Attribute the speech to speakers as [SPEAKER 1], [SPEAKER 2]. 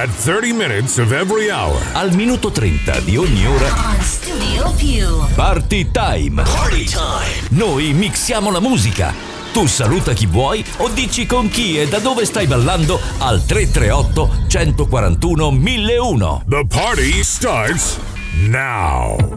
[SPEAKER 1] At 30 minutes of every hour.
[SPEAKER 2] Al minuto 30 di ogni ora.
[SPEAKER 3] On Studio Più.
[SPEAKER 2] Party time.
[SPEAKER 4] Party time.
[SPEAKER 2] Noi mixiamo la musica. Tu saluta chi vuoi o dici con chi e da dove stai ballando al 338 141 1001.
[SPEAKER 1] The party starts now.